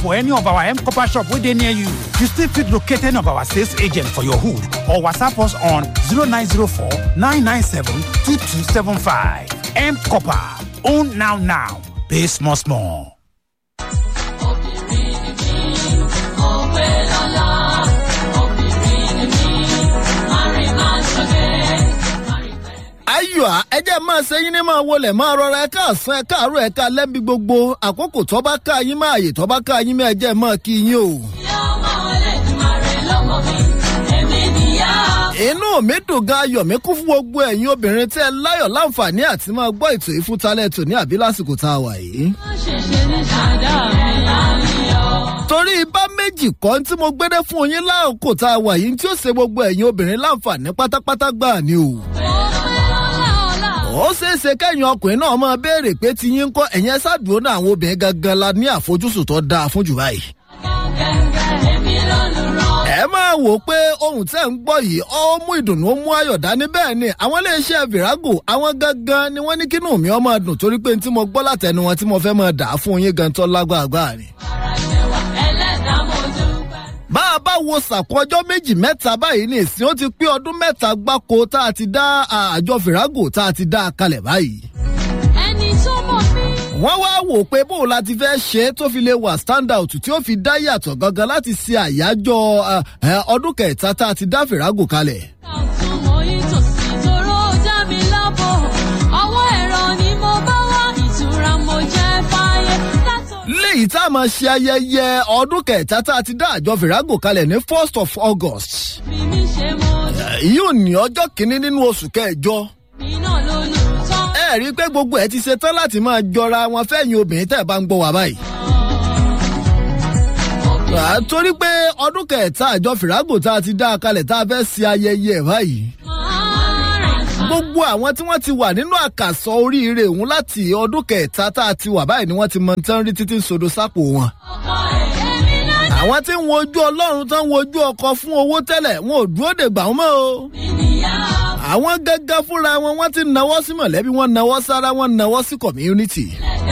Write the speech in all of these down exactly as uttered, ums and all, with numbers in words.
for any of our M Copper shop within near you. You still fit locate any of our sales agent for your hood or WhatsApp us on zero nine zero four nine nine seven two two seven five. M Copper. Own now now. Pay small small. Ayọ̀ ẹ jẹ́ máa ṣe yín ní máa wọlé máa rọra ẹ káàsán ẹ káàárọ̀ ẹ ká lẹ́bi gbogbo àkókò tó bá ká yín máa yè tó bá ká yín máa jẹ́ máa kí yín o. Inú mi dùn gan ayọ̀ mi kún fún gbogbo ẹ̀yin obìnrin tí ẹ láyọ̀ láǹfààní àti máa gbọ́ ètò ìfúntalẹ̀ ètò ní àbí lásìkò tá a wà yìí. Torí bá méjì kan tí mo gbédé fún yín láàkó tá a wà yìí tí ó ṣe gbogbo ẹ̀yin obìnrin láǹfààní pátápátá gbà ni o. Ó ṣeéṣe kẹ́yìn ọkùnrin náà máa béèrè pé ti yín kọ́ ẹ̀yẹn ṣáàdúró náà àwọn obìnrin gangan la ní àfojúsùn tó dáa fún jù báyìí. Ẹ máa wò pé ohun tẹ́ ń gbọ́ yìí ó mú ìdùnnú ó mú ayọ̀ dání bẹ́ẹ̀ ni àwọn iléeṣẹ́ Virago àwọn gangan ni wọ́n ní kínú mi ó máa dùn torí pé tí mo gbọ́ látẹnu wọn tí mo fẹ́ máa dà á fún yín gan tó lágbàgbà ni. Bá a bá wo sàkó ọjọ́ méjì mẹ́ta báyìí ní ìsìn ó ti pé ọdún mẹ́ta gbáko tá a ti dá àjọ Virago tá a ti dá a kalẹ̀ báyìí. Ẹni tó mọ̀ mí. Wọ́n wá wò pé bó la ti fẹ́ ṣe tó fi lè wà stand out tí ó fi dá yàtọ̀ gangan láti ṣe àyájọ́ ọdún kẹta tá a ti dá Virago kalẹ̀. Àtúmọ̀ ìtòsí tóró dá mi lábọ̀. Ọwọ́ ẹ̀rọ ni mo bá wá ìtura mo jẹ́ fáyé. Léyìí tá a máa ṣe ayẹyẹ ọdún kẹta tá a ti dá àjọ Virago kalẹ̀ ní first of August. Bí mi ṣe mọ̀ jẹ́. Yóò ní ọjọ́ kìíní nínú oṣù kẹjọ. Mi náà ló lù tán. Ẹ rí i pé gbogbo ẹ ti ṣe tán láti máa jọra wọn fẹ́yìn obìnrin tẹ́ ẹ bá ń gbọ́ wá báyìí. Torí pé ọdún kẹta àjọ Virago tá a ti dá a kalẹ̀ tá a fẹ́ ṣe ayẹyẹ báyìí. Gbogbo àwọn tí wọ́n ti wà nínú àkàsọ̀ oríire òun láti ọdún kẹta tá a ti wà báyìí ni wọ́n ti mọ tán rí títí sodo sápò wọn. Àwọn tí ń wojú Ọlọ́run tán wojú ọkọ fún owó tẹ́lẹ̀ wọn ò dúró dè gbà wọ́n mọ́ o. Àwọn gẹ́gẹ́ fúnra wọn wọ́n ti nawọ́ sí mọ̀lẹ́bí wọn nawọ́ sára wọn nawọ́ sí community.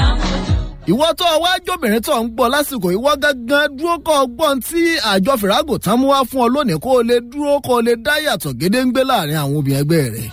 Ìwọ tó wá jóbìnrin tó ń gbọ́ lásìkò ìwọ gángan dúró kọ́ ọgbọ́n tí àjọ Virago tán mú wá fún ọ lónìí kó o lè dúró kó o lè dá yàtọ̀ gédéǹgbé láàrin àwọn obìnrin ẹgbẹ́ rẹ̀.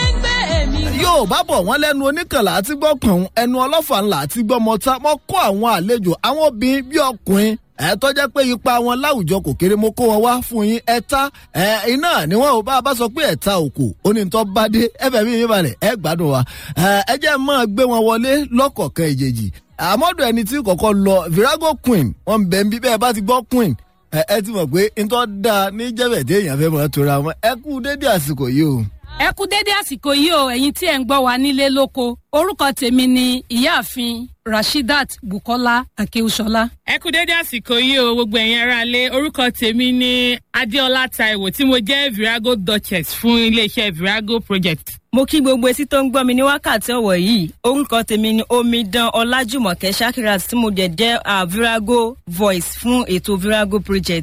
Yóò bá bọ̀ wọ́n lẹ́nu oníkànlá àti gbọ́ pọ̀n ẹnu ọlọ́fà ńlá àti gbọ́ mọ́ta mọ́ kó àwọn àlejò àwọn obìnrin bí ọkùnrin ẹ tó jẹ́ pé ipa wọn láwùjọ kò kéré mo kó wọn wá fún yín ẹ̀ta ẹ iná ni wọn ò bá a bá sọ pé ẹ̀ta òkò onítọ́ bá dé ẹ̀fẹ̀ mi mi balẹ̀ ẹ gbádùn wa ẹ jẹ́ máa gbé wọn wọlé lọ́kọ̀ọ̀kan ìjèjì àmọ́dọ̀ ẹni tí kọ̀kọ́ lọ Virago Queen wọn ń bẹ̀ ń bí bẹ́ẹ̀ bá ti gbọ́ Queen ẹ ẹ ti mọ̀ pé ntọ́ da ní jẹ́bẹ̀dé èèyàn fẹ́ mọ̀ tóra wọn ẹ kú dédé àsìkò yìí o. Ẹ kú dédé àsìkò yìí o ẹ̀yin tí ẹ̀ ń gbọ́ wa nílé lóko orúkọ tèmi ni ìyáàfin Rashidat Bukola Akeushola. Ẹ kú dédé àsìkò yìí o gbogbo ẹ̀yin aráalé orúkọ tèmi ni Adéọlá Táíwò tí mo jẹ́ Virago Duchess fún iléeṣẹ́ Virago Project. Mo kí gbogbo etí tó ń gbọ́ mi ní wákàtí ọ̀wọ̀ yìí orúkọ tèmi ni Omidan Ọlájùmọ̀kẹ́ Shakirat tí mo dẹ̀ jẹ́ Virago Voice fún ètò Virago Project.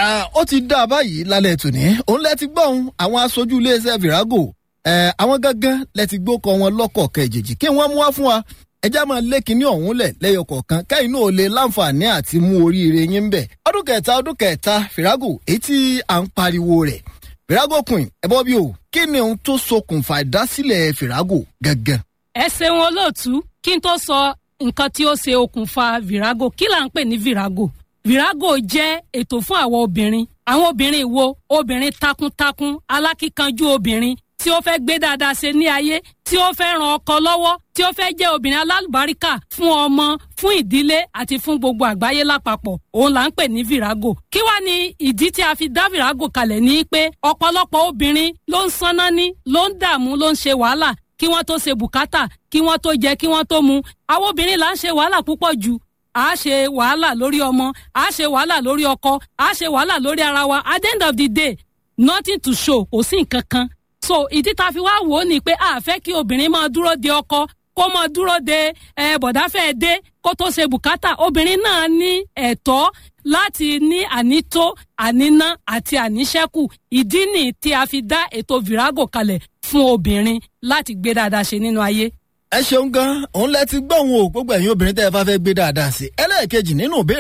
Ó ti dá a báyìí lálẹ́ tòní òun lẹ ti gbọ́n àwọn aṣojú iléeṣẹ́ Virago àwọn gángan lẹ ti gbókọ wọn lọ́kọ̀ọ̀kan ìjèjì kí wọ́n mú wá fún wa ẹjá máa lé kinní ọ̀hún lẹ̀ lẹ́yọ kọ̀ọ̀kan kẹ́yìn náà lè láǹfààní àti mú oríire yín ń bẹ̀. ọdún kẹta ọdún kẹta Virago èyí tí à ń pariwo rẹ̀ Virago Queen ẹ bọ́ bí o kí ni ohun tó ṣokùnfà ìdásílẹ̀ Virago gángan. Ẹ ṣeun olóòtú kí n tó sọ nǹkan tí ó ṣe okùnfà Virago kí là ń pè ní Virago. Virago jẹ́ ètò fún àwọn obìnrin àwọn obìnrin wo obìnrin takuntakun alákíkanjú obìnrin tí ó fẹ́ gbé dáadáa ṣe ní ayé tí ó fẹ́ ran ọkọ lọ́wọ́ tí ó fẹ́ jẹ́ obìnrin alálùbáríkà fún ọmọ fún ìdílé àti fún gbogbo àgbáyé lápapọ̀ òun là ń pè ní Virago. Kí wá ní ìdí tí a fi dá Virago kalẹ̀ ní pé ọ̀pọ̀lọpọ̀ obìnrin ló ń sanná ní ló ń dààmú ló ń ṣe wàhálà kí wọ́n tó ṣe bùkátà kí wọ́n tó jẹ kí wọ́n tó mu àwọn obìnrin là ń ṣe wàhálà púpọ̀ jù a ṣe wàhálà lórí ọmọ a ṣe wàhálà lórí ọkọ a ṣe wàhálà lórí ara wa at the end of the day nothing to show kò sí nǹkan kan. So ìdí tá a fi wá wò ó ni pé a fẹ́ kí obìnrin máa dúró de ọkọ kó máa dúró de ẹ bọ̀dáfẹ́ dé kó tó ṣe bùkátà obìnrin náà ní ẹ̀tọ́ láti ní ànító àníná àti àníṣẹ́kù ìdí nì tí a fi dá ètò Virago kalẹ̀ fún obìnrin láti gbé dáadáa ṣe nínú ayé. Ẹ ṣeun gan òun lẹ ti gbọ́ òun o gbogbo ẹ̀yin obìnrin tẹ́ ẹ bá fẹ́ gbé dáadáa sí ẹlẹ́ẹ̀kejì nínú ìbéèrè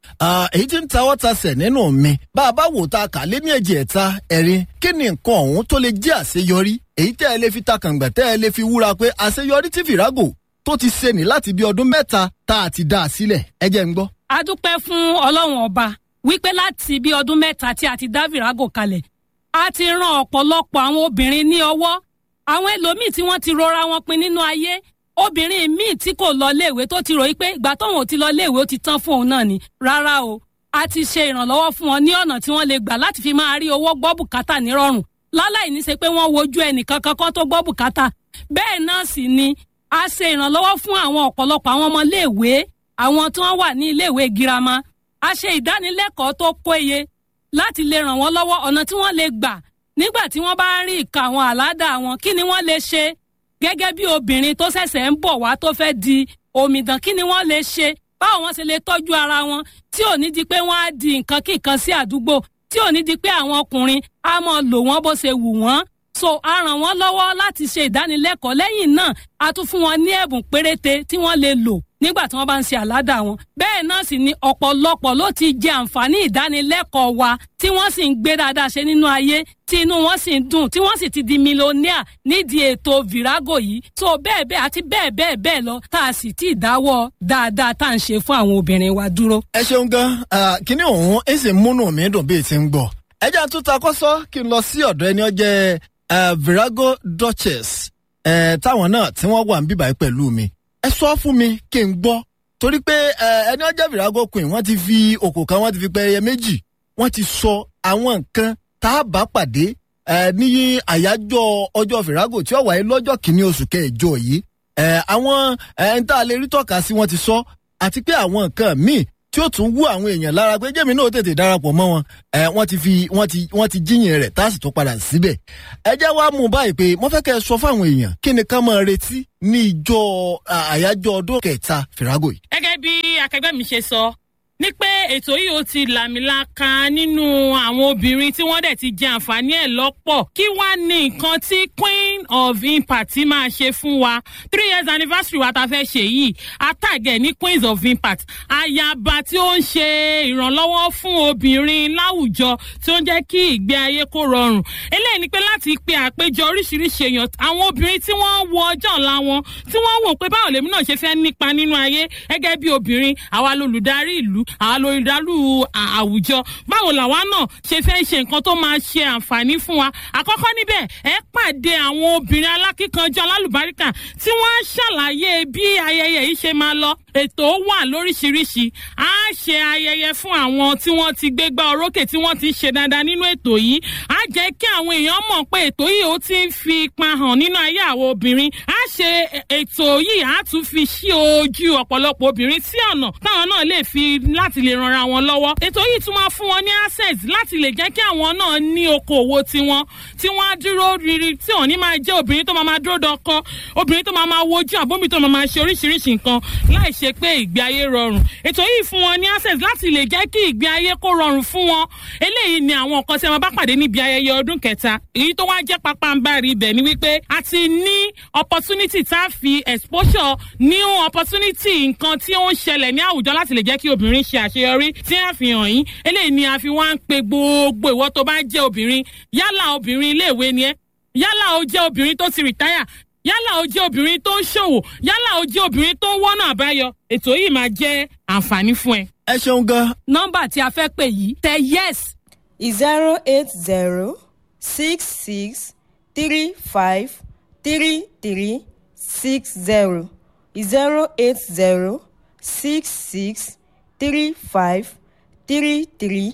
èyí tí ń tawọ́ tasẹ̀ nínú mi bá a bá wò ta kà lé ní èjì ẹ̀ta ẹ̀rin kí ni nǹkan ọ̀hún tó lè jẹ́ àṣeyọrí èyí tẹ́ ẹ lè fi ta kàngbà tẹ́ ẹ lè fi wúra pé àṣeyọrí tí Virago tó ti ṣe ní láti bí ọdún mẹ́ta tá a ti dá a sílẹ̀ ẹ jẹ́ ń gbọ́. a dúpẹ́ fún ọlọ́run ọba wípé láti bí ọdún mẹ́ta tí a ti dá Virago kalẹ̀ a ti ran ọ̀pọ̀lọpọ̀ àwọn obìnrin ní ọwọ́ àwọn ẹlòmíì tí wọ́n ti rọra wọn pin nínú ayé obìnrin míì tí kò lọ léèwé tó ti ròyìn pé ìgbà tóun ò ti lọ léèwé ó ti tán fún òun náà ni rárá o a ti ṣe ìrànlọ́wọ́ fún wọn ní ọ̀nà tí wọ́n lè gbà láti fi máa rí owó gbọ́ bùkátà nírọ̀rùn láláì ní ṣe pé wọ́n wojú ẹnìkan kankan tó gbọ́ bùkátà bẹ́ẹ̀ náà sì ni a ṣe ìrànlọ́wọ́ fún àwọn ọ̀pọ̀lọpọ̀ àwọn ọmọ léèwé àwọn tí wọ́n wà ní iléèwé girama a ṣe ìdánilẹ́kọ̀ọ́ tó péye láti lè ràn wọ́n lọ́wọ́ ọ̀nà tí wọ́n lè gbà nígbà tí wọ́n bá ń rí ìka àwọn àládà wọn kí ni wọ́n lè ṣe gẹ́gẹ́ bí obìnrin tó ṣẹ̀ṣẹ̀ ń bọ̀ wá tó fẹ́ di omidan kí ni wọ́n lè ṣe báwo wọ́n ṣe lè tọ́jú ara wọn tí ò ní di pé wọ́n á di nǹkan kíkan sí àdúgbò tí ò ní di pé àwọn ọkùnrin á mọ̀ lò wọ́n bó ṣe wù wọ́n so a ràn wọ́n lọ́wọ́ láti ṣe ìdánilẹ́kọ̀ọ́ lẹ́yìn náà a tún fún wọn ní ẹ̀bùn péréte tí wọ́n lè lò nígbà tí wọ́n bá ń ṣe àládà wọn bẹ́ẹ̀ náà sì ni ọ̀pọ̀lọpọ̀ ló ti jẹ àǹfààní ìdánilẹ́kọ̀ọ́ wa tí wọ́n sì ń gbé dáadáa ṣe nínú ayé tí inú wọn sì ń dùn tí wọ́n sì ti di mílíọ̀nìà nídìí ètò Virago yìí so bẹ́ẹ̀ bẹ́ẹ̀ àti bẹ́ẹ̀ bẹ́ẹ̀ bẹ́ẹ̀ lọ tá a sì ti dáwọ́ dáadáa tá à ń ṣe fún àwọn obìnrin wa dúró. ẹ ṣeun gan kíní òun ẹ sì múnú mi dùn bíi ti ń gbọ́ ẹ jẹ́ àtúntà kọ́sọ́ kí n lọ sí ọ̀dọ̀ ẹni ọjẹ́ Virago Duchess táwọn náà tí wọ́n wà ń bíbáyé pẹ̀lú mi ẹ sọ fún mi kí n gbọ́ torí pé ẹni ọjọ́ Virago Queen wọ́n ti fi òkò kan wọ́n ti fi pẹ́ẹ́yẹ méjì wọ́n ti sọ àwọn nǹkan tá a bá pàdé ní àyájọ́ ọjọ́ Virago tí ó wáyé lọ́jọ́ kìíní oṣù kẹjọ yìí àwọn ẹni tá a lè rí tọ́ka sí wọ́n ti sọ àti pé àwọn nǹkan míì tí ó tún wú àwọn èèyàn lára pé jẹ́mi náà tètè darapọ̀ mọ́ wọn wọ́n ti fi wọ́n ti wọ́n ti jíyìn rẹ̀ tá a sì tún padà síbẹ̀ ẹ jẹ́ wá mú báyìí pé mo fẹ́ kẹ́ ẹ sọ fáwọn èèyàn kí ni ká máa retí ní ìjọ àyájọ́ ọdún kẹta Virago yìí. gẹ́gẹ́ bí akẹgbẹ́ mi ṣe sọ ní pé ètò yìí ó ti làmìlaka nínú àwọn obìnrin tí wọ́n dẹ̀ ti jẹ àǹfààní ẹ̀ lọ́pọ̀ kí wá ní nǹkan tí Queen of Impact máa ṣe fún wa three years anniversary wa ta fẹ́ ṣe yìí àtàgẹ̀ ní Queens of Impact ayaba tí ó ń ṣe ìrànlọ́wọ́ fún obìnrin láwùjọ tí ó ń jẹ́ kí ìgbé ayé kó rọrùn eléyìí ni pé láti pe àpéjọ oríṣiríṣi èèyàn àwọn obìnrin tí wọ́n wo ọjọ́ ọ̀la wọn tí wọ́n wò pé báwo lèmi náà ṣe fẹ́ nípa nínú ayé gẹ́gẹ́ bí obìnrin àwa lolùdarí ìlú àwọn olùdálù àwùjọ báwo làwa náà ṣe fẹ́ ṣe nǹkan tó máa ṣe àǹfààní fún wa àkọ́kọ́ níbẹ̀ ẹ pàdé àwọn obìnrin alákíkanjú alálùbáríkà tí wọ́n á ṣàlàyé bí ayẹyẹ yìí ṣe máa lọ ètò wà lóríṣiríṣi á ṣe ayẹyẹ fún àwọn tí wọ́n ti gbégbá orókè tí wọ́n ti ṣe dáadáa nínú ètò yìí á jẹ́ kí àwọn èèyàn mọ̀ pé ètò yìí ó ti ń fi ipa hàn nínú ayé àwọn obìnrin á ṣe ètò yìí á tún fi ṣí ojú ọ̀pọ̀lọpọ̀ obìnrin sí ọ̀nà táwọn náà lè fi láti lè ranra wọn lọ́wọ́ ètò yìí tún máa fún wọn ní access láti lè jẹ́ kí àwọn náà ní okòwò tiwọn tí wọ́n á dúró riri tí òní máa jẹ́ obìnrin tó máa máa dúró dọkọ obìnrin tó máa máa wojú àbómi tó máa máa ṣe oríṣiríṣi nǹkan láì ṣe pé ìgbé ayé rọrùn ètò yìí fún wọn ní access láti lè jẹ́ kí ìgbé ayé kó rọrùn fún wọn eléyìí ni àwọn nǹkan tí wọn bá pàdé níbi ayẹyẹ ọdún kẹta èyí tó wá jẹ́ pápánbárì ibẹ̀ ni wípé a ti ní opportunity tá a fi exposure new opportunity nǹkan tí ó ń ṣẹlẹ̀ ní àwùjọ láti lè jẹ́ kí obìnrin ṣe àṣeyọrí tí a fi hàn yín eléyìí ni a fi wá ń pe gbogbo ìwọ tó bá jẹ́ obìnrin yálà obìnrin iléèwé ni ẹ́ yálà ó jẹ́ obìnrin tó ti rìtáyà yálà ó jẹ́ obìnrin tó ń ṣòwò yálà ó jẹ́ obìnrin tó ń wọ́nà àbáyọ ètò yìí máa jẹ́ àǹfààní fún ẹ. ẹ ṣeun gan. nọ́mbà tí a fẹ́ pè yìí tẹ yes. zero eight zero six six three five three three six zero zero eight zero six six three five three three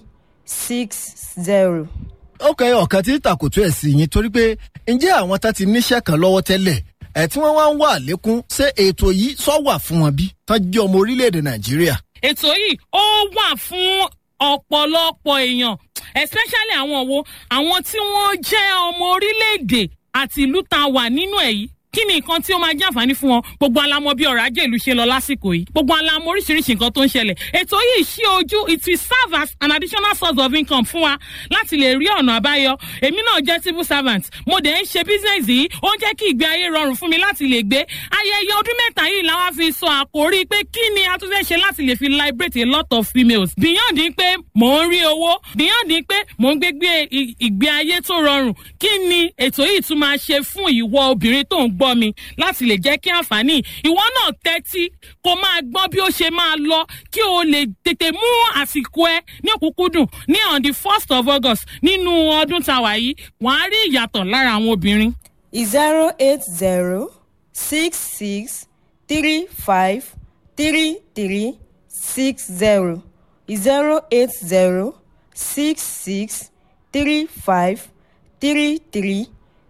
six zero. ok ọ̀kan tí tàkùtù ẹ̀ sí yín torí pé ǹjẹ́ àwọn tá ti níṣẹ́ kan lọ́wọ́ tẹ́lẹ̀ ẹ̀ tí wọ́n wá ń wà lékún ṣé ètò yìí sọ wà fún wọn bí tán jẹ́ ọmọ orílẹ̀-èdè Nàìjíríà. ètò yìí ó wà fún ọ̀pọ̀lọpọ̀ èèyàn especially àwọn wo àwọn tí wọ́n jẹ́ ọmọ orílẹ̀-èdè àti ìlú tá a wà nínú ẹ̀ yìí kí ni nǹkan tí ó máa jẹ́ àǹfààní fún wọn gbogbo alamọ bí ọ̀rọ̀ ajé ìlú ṣe lọ lásìkò yìí gbogbo alamọ oríṣiríṣi nǹkan tó ń ṣẹlẹ̀ ètò yìí ṣí ojú it will serve as an additional source of income fún wa láti lè rí ọ̀nà àbáyọ èmi náà jẹ́ civil servant mo dẹ̀ ń ṣe business yìí ó ń jẹ́ kí ìgbé ayé rọrùn fún mi láti lè gbé ayẹyẹ ọdún mẹ́ta yìí làwọn fi sọ àkórí pé kí ni a tún fẹ́ ṣe láti lè fi liberate a lot of females beyond pé mò ń rí owó beyond pé mò ń gbégbé ìgbé ayé tó rọrùn kí ni ètò yìí tún máa ṣe fún ìwọ obìnrin tó ń gbọ́ mi láti lè jẹ́ kí àǹfààní ìwọ náà tẹ́tí kó máa gbọ́ bí ó ṣe máa lọ kí o lè tètè mú àsìkò ẹ ní òkúkúdùn ní on the first of August nínú ọdún tàwa yìí wọ́n á rí ìyàtọ̀ lára àwọn obìnrin. zero eight zero six six three five three three six zero zero eight zero six six three five three three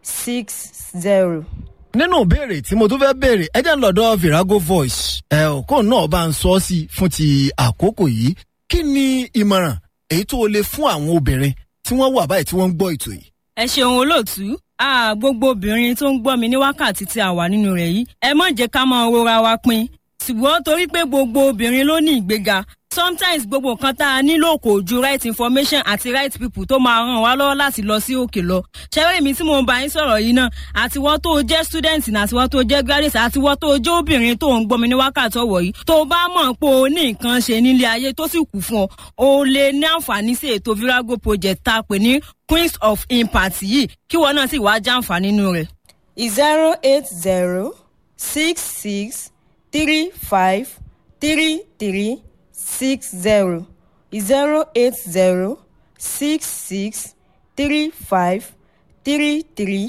six zero. nínú ìbéèrè tí mo tún fẹ́ béèrè ẹ jẹ́ ń lọ́dọ̀ Virago Voice ẹ ò kó náà bá ń sọ sí fún ti àkókò yìí kí ni ìmọ̀ràn èyí tó lè fún àwọn obìnrin tí wọ́n wà báyìí tí wọ́n ń gbọ́ ètò yìí. ẹ ṣeun olóòtú ah gbogbo obìnrin tó ń gbọ́ mi ní wákàtí tí a wà nínú rẹ̀ yìí ẹ má jẹ́ ká máa rora wa pin ṣùgbọ́n torí pé gbogbo obìnrin ló ní ìgbéga sometimes gbogbo nǹkan tá a nílò kò ju right information àti right people tó máa ràn wá lọ́wọ́ láti lọ sí òkè lọ. ṣẹ́wé mi tí mo bá yín sọ̀rọ̀ yìí náà àtiwọ́ tó jẹ́ student ní àtiwọ́ tó jẹ́ graduate àtiwọ́ tó jẹ́ obìnrin tó ń gbọ́ mi ní wákàtí ọ̀wọ̀ yìí tó bá mọ̀ pé o ní nǹkan ṣe nílé ayé tó sì kù fún ọ o lè ní àǹfààní sí ètò Virago project tá a pè ní Queens of Impact yìí kí wọ́n náà sì wá jàǹfààní nínú rẹ̀. zero eight zero six six three five three three six zero zero eight zero six six three five three three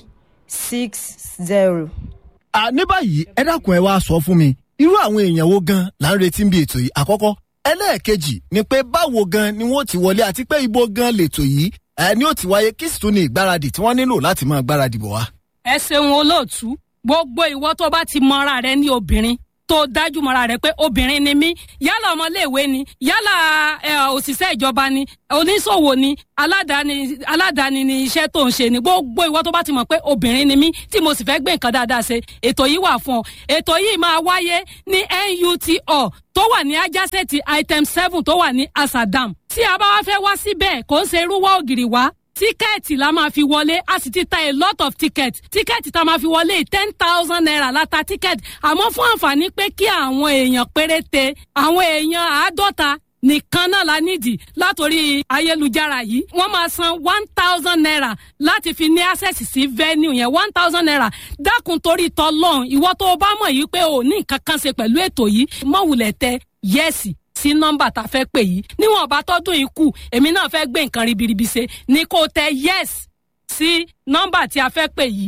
six zero. à ní báyìí ẹ dákun ẹ wá sọ fún mi irú àwọn èèyàn wo gan là ń retí bí ètò yìí àkọ́kọ́ ẹlẹ́ẹ̀kejì ni pé báwo gan ni wọ́n ti wọlé àti pé ibo gan lètò yìí ẹ ní ó ti wáyé kí sì tún ní ìgbáradì tí wọ́n nílò láti máa gbáradì bọ̀ wá. ẹ ṣeun olóòtú gbogbo ìwọ tó bá ti mọra rẹ ní obìnrin tó dájú mọ́ra rẹ̀ pé obìnrin ni mí yálà ọmọléèwé ni yálà òṣìṣẹ́ ìjọba ni oníṣòwò ni aládàáni aládàáni ni iṣẹ́ tó ń ṣe ni gbogbo ìwọ tó bá ti mọ̀ pé obìnrin ni mí tí mo sì fẹ́ gbé nǹkan dáadáa ṣe ètò yìí wà fún ọ ètò yìí máa wáyé ní N U T O tó wà ní ajásẹ́ẹ̀tì item seven tó wà ní Asadam tí a bá wá fẹ́ wá síbẹ̀ kò ń ṣe irúwọ́ ògiri wá tíkẹ́ẹ̀tì la máa fi wọlé a sì ti ta a lot of tickets tíkẹ́ẹ̀tì tá a máa fi wọlé ten thousand naira la ta tíkẹ́ẹ̀tì àmọ́ fún àǹfààní pé kí àwọn èèyàn péréte àwọn èèyàn àádọ́ta nìkan náà la nídìí látòrí ayélujára yìí wọ́n máa san one thousand naira láti fi ní access sí venue yẹn one thousand naira dákun torí tọ́lọ́run ìwọ tó o bá mọ̀ yìí pé o ní nǹkan kan ṣe pẹ̀lú ètò yìí mọ̀wùlẹ̀ tẹ yẹ́sì sí nọ́mbà tá a fẹ́ pè yìí níwọ̀n bá tọ́dún yìí kù èmi náà fẹ́ gbé nǹkan ribiribi ṣe ni kò tẹ yes sí nọ́mbà tí a fẹ́ pè yìí.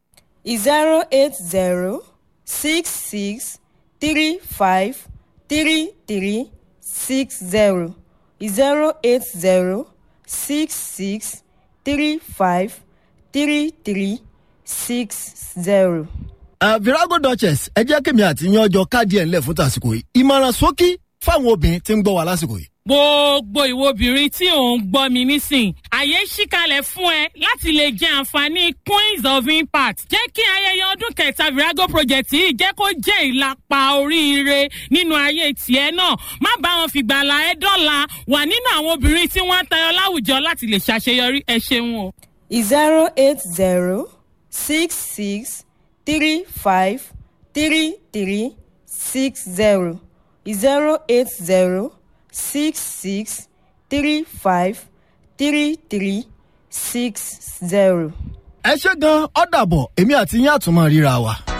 zero eight zero six six three five three three six zero zero eight zero six six three five three three six zero. Virago Duchess ẹ jẹ́ kí mi àti yan ọjọ́ káàdì ẹ̀ ńlẹ̀ fún tàsìkò yìí ìmọ̀ràn ṣókí fáwọn obìnrin tí ń gbọ́ wa lásìkò yìí. gbogbo ìwọ obìnrin tí ò ń gbọ́ mi nísìn àyè ṣíkalẹ̀ fún ẹ láti lè jẹ àǹfààní Queens of Impact jẹ́ kí ayẹyẹ ọdún kẹta Virago project yìí jẹ́ kó jẹ́ ìlàpá oríire nínú ayé tiẹ̀ náà má bá wọn fìgbàlà ẹ dọ́là wà nínú àwọn obìnrin tí wọ́n tayọ láwùjọ láti lè ṣàṣeyọrí ẹ ṣeun o. zero eight zero six six three five three three six zero zero eight zero six six three five three three six zero. ẹ ṣé gan-an ó dàbọ̀ èmi àti yín àtúmọ̀ ríra wa.